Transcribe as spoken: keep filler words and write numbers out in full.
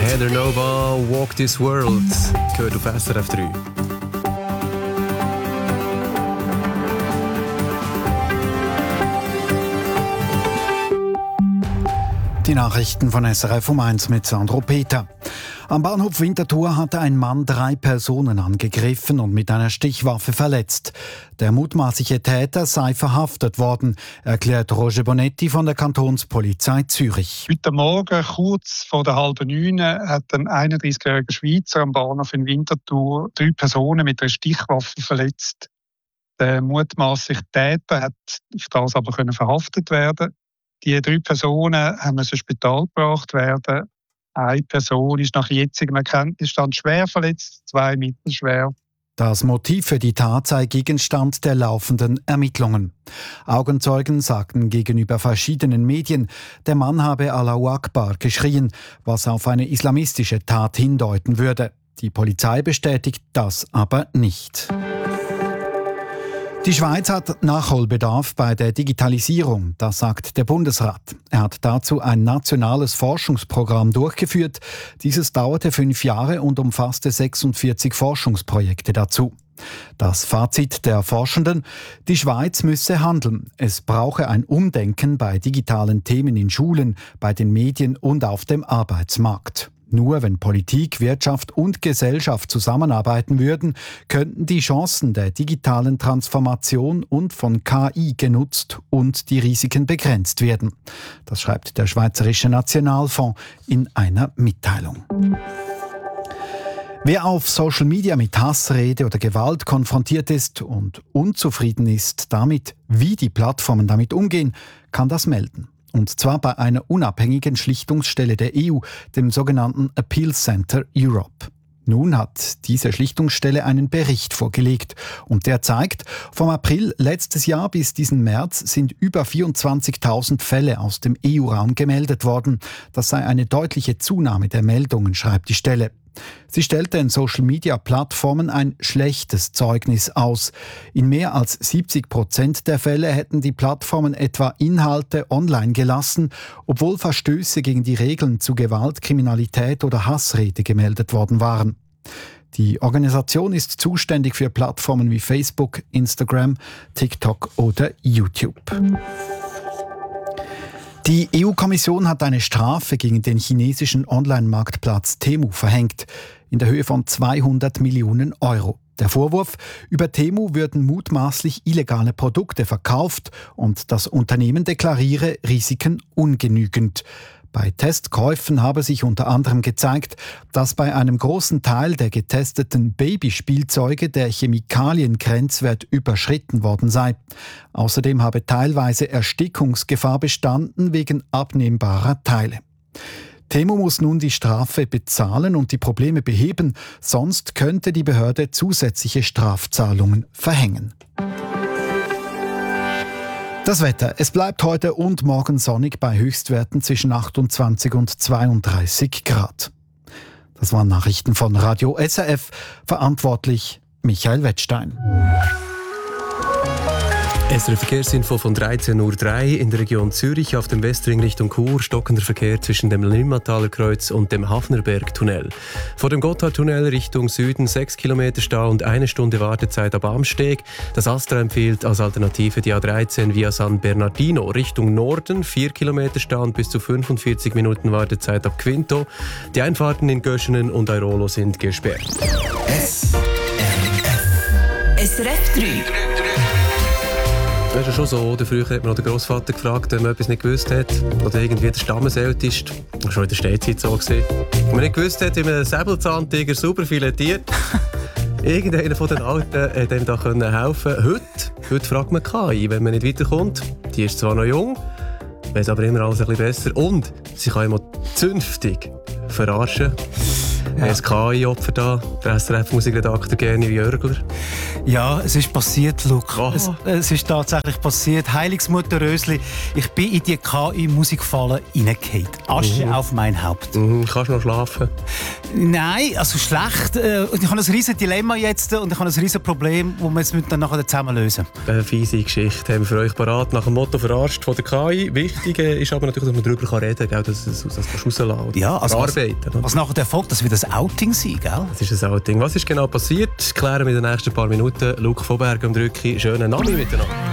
Heather Nova, Walk This World, gehört auf S R F drei. Die Nachrichten von S R F um eins mit Sandro Peter. Am Bahnhof Winterthur hatte ein Mann drei Personen angegriffen und mit einer Stichwaffe verletzt. Der mutmaßliche Täter sei verhaftet worden, erklärt Roger Bonetti von der Kantonspolizei Zürich. Heute Morgen, kurz vor der halben neun, hat ein einunddreißigjähriger Schweizer am Bahnhof in Winterthur drei Personen mit einer Stichwaffe verletzt. Der mutmaßliche Täter hat auf das aber können verhaftet werden. Die drei Personen haben ins Spital gebracht werden. Eine Person ist nach jetzigem Erkenntnisstand schwer verletzt, zwei mittelschwer. Das Motiv für die Tat sei Gegenstand der laufenden Ermittlungen. Augenzeugen sagten gegenüber verschiedenen Medien, der Mann habe Allahu Akbar geschrien, was auf eine islamistische Tat hindeuten würde. Die Polizei bestätigt das aber nicht. Die Schweiz hat Nachholbedarf bei der Digitalisierung, das sagt der Bundesrat. Er hat dazu ein nationales Forschungsprogramm durchgeführt. Dieses dauerte fünf Jahre und umfasste sechsundvierzig Forschungsprojekte dazu. Das Fazit der Forschenden: Die Schweiz müsse handeln. Es brauche ein Umdenken bei digitalen Themen in Schulen, bei den Medien und auf dem Arbeitsmarkt. Nur wenn Politik, Wirtschaft und Gesellschaft zusammenarbeiten würden, könnten die Chancen der digitalen Transformation und von K I genutzt und die Risiken begrenzt werden. Das schreibt der Schweizerische Nationalfonds in einer Mitteilung. Wer auf Social Media mit Hassrede oder Gewalt konfrontiert ist und unzufrieden ist damit, wie die Plattformen damit umgehen, kann das melden. Und zwar bei einer unabhängigen Schlichtungsstelle der E U, dem sogenannten Appeal Center Europe. Nun hat diese Schlichtungsstelle einen Bericht vorgelegt und der zeigt, vom April letztes Jahr bis diesen März sind über vierundzwanzigtausend Fälle aus dem E U-Raum gemeldet worden. Das sei eine deutliche Zunahme der Meldungen, schreibt die Stelle. Sie stellt den Social-Media-Plattformen ein schlechtes Zeugnis aus. In mehr als siebzig Prozent der Fälle hätten die Plattformen etwa Inhalte online gelassen, obwohl Verstöße gegen die Regeln zu Gewalt, Kriminalität oder Hassrede gemeldet worden waren. Die Organisation ist zuständig für Plattformen wie Facebook, Instagram, TikTok oder YouTube. Die E U-Kommission hat eine Strafe gegen den chinesischen Online-Marktplatz Temu verhängt, in der Höhe von zweihundert Millionen Euro. Der Vorwurf: Über Temu würden mutmaßlich illegale Produkte verkauft und das Unternehmen deklariere Risiken ungenügend. Bei Testkäufen habe sich unter anderem gezeigt, dass bei einem großen Teil der getesteten Babyspielzeuge der Chemikaliengrenzwert überschritten worden sei. Außerdem habe teilweise Erstickungsgefahr bestanden wegen abnehmbarer Teile. Temu muss nun die Strafe bezahlen und die Probleme beheben, sonst könnte die Behörde zusätzliche Strafzahlungen verhängen. Das Wetter. Es bleibt heute und morgen sonnig bei Höchstwerten zwischen achtundzwanzig und zweiunddreißig Grad. Das waren Nachrichten von Radio S R F. Verantwortlich Michael Wettstein. S R F-Verkehrsinfo von dreizehn Uhr drei in der Region Zürich auf dem Westring Richtung Chur, stockender Verkehr zwischen dem Limmataler Kreuz und dem Hafnerberg-Tunnel. Vor dem Gotthardtunnel Richtung Süden sechs Kilometer Stau und eine Stunde Wartezeit ab Amsteg. Das Astra empfiehlt als Alternative die A dreizehn via San Bernardino Richtung Norden, vier Kilometer Stau und bis zu fünfundvierzig Minuten Wartezeit ab Quinto. Die Einfahrten in Göschenen und Airolo sind gesperrt. S R F S R F drei. Das ist ja schon so, oder? Früher hat man noch den Grossvater gefragt, wenn man etwas nicht gewusst hat. Oder irgendwie der Stammesälteste. Das war schon in der Steinzeit so. Wenn man nicht gewusst hat, wie man einen Säbelzahntiger super filetiert. Irgendeiner von den Alten hat ihm da helfen können. Heute, heute fragt man K I, wenn man nicht weiterkommt. Die ist zwar noch jung, weiß aber immer alles ein bisschen besser. Und sie kann immer zünftig verarschen. Ja. Ein K I-Opfer da, der S R F-Musikredakteur Gerni Jörgler. Ja, es ist passiert, Luke. Oh. Es, es ist tatsächlich passiert. Heiligsmutter Rösli, ich bin in die K I-Musikfalle reingefallen. Asche Mhm. auf mein Haupt. Mhm, kannst du noch schlafen? Nein, also schlecht. Äh, Ich habe ein riesiges Dilemma jetzt und ich habe ein riesiges Problem, das wir jetzt dann nachher zusammen lösen. Eine fiese Geschichte haben wir für euch parat. Nach dem Motto «Verarscht von der K I». Wichtig ist aber natürlich, dass man darüber reden kann, dass du es rauslassen kannst. Ja, also was, Verarbeiten. was nachher der Erfolg, das wird das Outing sein, gell? Das ist ein Outing. Was ist genau passiert? Klären wir in den nächsten paar Minuten. Luke von Berg und Rücki. Schönen Abend miteinander.